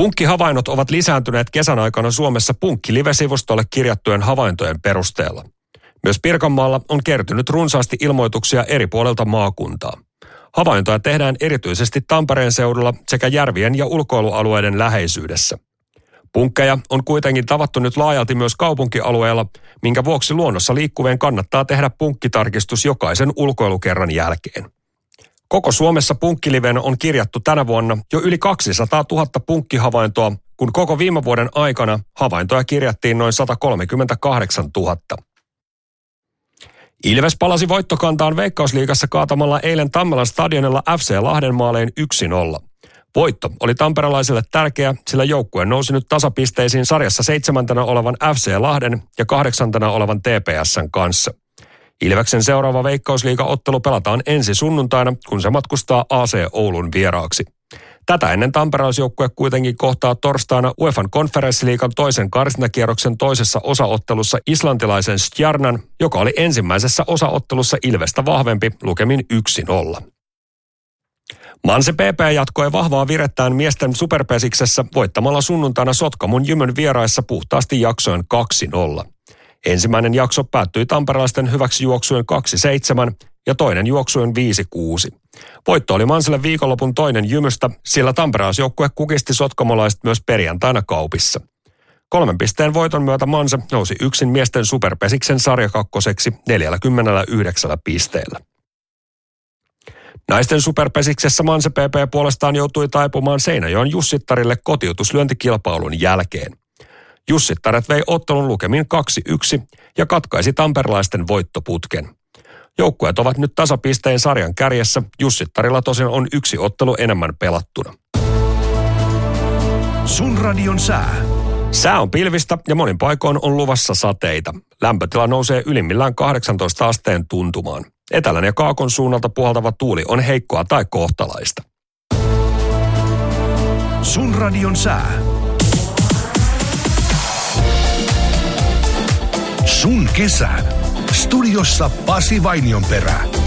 Punkkihavainnot ovat lisääntyneet kesän aikana Suomessa Punkki-live-sivustolle kirjattujen havaintojen perusteella. Myös Pirkanmaalla on kertynyt runsaasti ilmoituksia eri puolilta maakuntaa. Havaintoja tehdään erityisesti Tampereen seudulla sekä järvien ja ulkoilualueiden läheisyydessä. Punkkeja on kuitenkin tavattu nyt laajalti myös kaupunkialueella, minkä vuoksi luonnossa liikkuvien kannattaa tehdä punkkitarkistus jokaisen ulkoilukerran jälkeen. Koko Suomessa punkkiliveen on kirjattu tänä vuonna jo yli 200 000 punkkihavaintoa, kun koko viime vuoden aikana havaintoja kirjattiin noin 138 000. Ilves palasi voittokantaan Veikkausliigassa kaatamalla eilen Tammelan stadionilla FC Lahden maaleen 1-0. Voitto oli tamperelaisille tärkeä, sillä joukkue nousi nyt tasapisteisiin sarjassa 7. olevan FC Lahden ja 8. olevan TPS:n kanssa. Ilveksen seuraava Veikkausliiga-ottelu pelataan ensi sunnuntaina, kun se matkustaa AC Oulun vieraaksi. Tätä ennen tamperelaisjoukkue kuitenkin kohtaa torstaina UEFAn konferenssiliigan toisen karsintakierroksen toisessa osaottelussa islantilaisen Stjarnan, joka oli ensimmäisessä osaottelussa Ilvestä vahvempi lukemin 1-0. Manse PP jatkoi vahvaa virettään miesten superpesiksessä voittamalla sunnuntaina Sotkamon Jymyn vieraissa puhtaasti jaksoen 2-0. Ensimmäinen jakso päättyi tamperelaisten hyväksi juoksujen 2-7 ja toinen juoksujen 5-6. Voitto oli Manselle viikonlopun toinen Jymystä, sillä tamperelaisjoukkue kukisti sotkamolaiset myös perjantaina Kaupissa. 3 pisteen voiton myötä Manse nousi yksin miesten superpesiksen sarjakakkoseksi 49 pisteellä. Naisten superpesiksessä Manse PP puolestaan joutui taipumaan Seinäjoen Jussittarille kotiutuslyöntikilpailun jälkeen. Jussittaret vei ottelun lukemin 2-1 ja katkaisi tamperelaisten voittoputken. Joukkueet ovat nyt tasapisteen sarjan kärjessä, Jussittarilla tosin on 1 ottelu enemmän pelattuna. Sun radion sää. Sää on pilvistä ja monin paikoin on luvassa sateita. Lämpötila nousee ylimmillään 18 asteen tuntumaan. Etelän ja kaakon suunnalta puhaltava tuuli on heikkoa tai kohtalaista. Sun radion sää. Sun kesä. Studiossa Pasi Vainionperä.